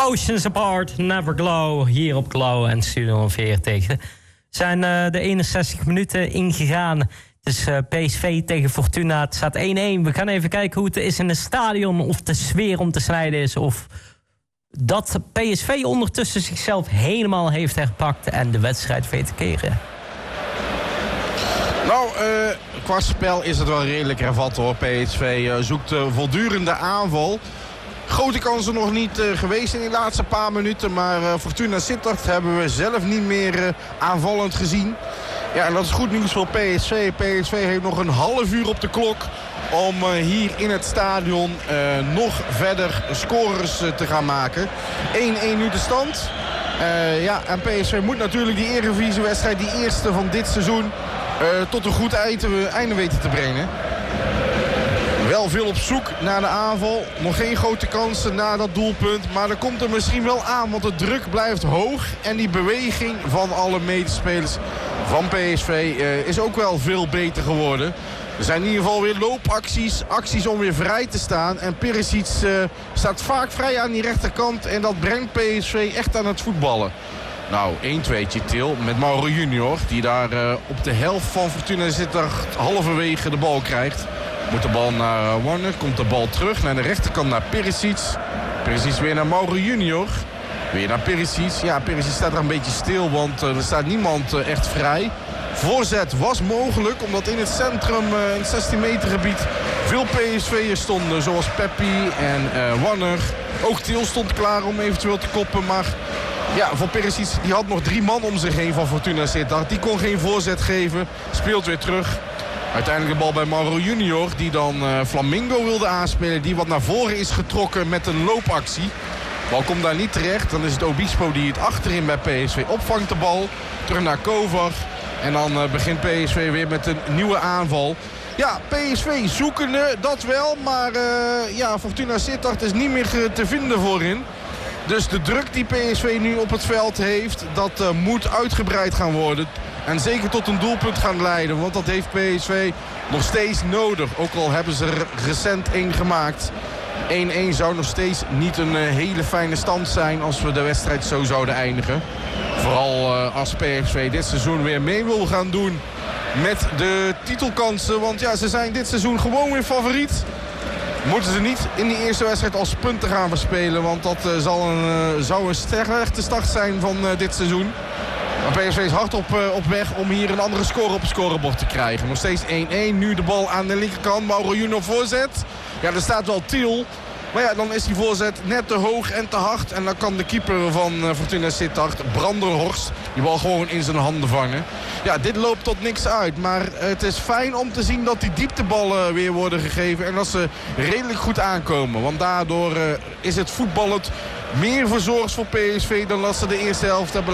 Oceans Apart, Never Glow, hier op Glow en Studio 40. Zijn de 61 minuten ingegaan. Het is PSV tegen Fortuna. Het staat 1-1. We gaan even kijken hoe het is in het stadion. Of de sfeer om te snijden is. Of dat PSV ondertussen zichzelf helemaal heeft herpakt en de wedstrijd weet te keren. Nou, qua spel is het wel redelijk hervat hoor. PSV zoekt voortdurende aanval. Grote kansen nog niet geweest in die laatste paar minuten. Maar Fortuna Sittard hebben we zelf niet meer aanvallend gezien. Ja, en dat is goed nieuws voor PSV. PSV heeft nog een half uur op de klok om hier in het stadion nog verder scores te gaan maken. 1-1 nu de stand. Ja, en PSV moet natuurlijk die Eredivisie-wedstrijd, die eerste van dit seizoen, tot een goed einde weten te brengen. Wel veel op zoek naar de aanval. Nog geen grote kansen na dat doelpunt. Maar er komt er misschien wel aan, want de druk blijft hoog. En die beweging van alle medespelers van PSV is ook wel veel beter geworden. Er zijn in ieder geval weer loopacties. Acties om weer vrij te staan. En Perisic staat vaak vrij aan die rechterkant. En dat brengt PSV echt aan het voetballen. Nou, 1-2'tje Til met Mauro Junior. Die daar op de helft van Fortuna Sittard halverwege de bal krijgt. Moet de bal naar Warner. Komt de bal terug naar de rechterkant naar Perisic. Perisic weer naar Mauro Junior. Weer naar Perisic. Ja, Perisic staat er een beetje stil, want er staat niemand echt vrij. Voorzet was mogelijk, omdat in het centrum, in het 16 meter gebied, veel PSV'ers stonden. Zoals Peppi en Warner. Ook Til stond klaar om eventueel te koppen, maar ja, Van Perisic die had nog 3 man om zich heen van Fortuna Sittard. Die kon geen voorzet geven. Speelt weer terug. Uiteindelijk de bal bij Mauro Junior, die dan Flamingo wilde aanspelen. Die wat naar voren is getrokken met een loopactie. De bal komt daar niet terecht. Dan is het Obispo die het achterin bij PSV opvangt de bal. Terug naar Kovar. En dan begint PSV weer met een nieuwe aanval. Ja, PSV zoekende, dat wel. Maar ja, Fortuna Sittard is niet meer te vinden voorin. Dus de druk die PSV nu op het veld heeft, dat moet uitgebreid gaan worden. En zeker tot een doelpunt gaan leiden. Want dat heeft PSV nog steeds nodig. Ook al hebben ze er recent 1 gemaakt. 1-1 zou nog steeds niet een hele fijne stand zijn als we de wedstrijd zo zouden eindigen. Vooral als PSV dit seizoen weer mee wil gaan doen met de titelkansen. Want ja, ze zijn dit seizoen gewoon weer favoriet. Moeten ze niet in die eerste wedstrijd als punten gaan verspelen. Want dat zou een slechte start zijn van dit seizoen. Maar PSV is hard op weg om hier een andere score op het scorebord te krijgen. Nog steeds 1-1. Nu de bal aan de linkerkant. Mauro Junior voorzet. Ja, er staat wel Til. Maar ja, dan is die voorzet net te hoog en te hard. En dan kan de keeper van Fortuna Sittard, Brandenhorst, die bal gewoon in zijn handen vangen. Ja, dit loopt tot niks uit. Maar het is fijn om te zien dat die diepteballen weer worden gegeven. En dat ze redelijk goed aankomen. Want daardoor is het voetballend meer verzorgd voor PSV dan dat ze de eerste helft hebben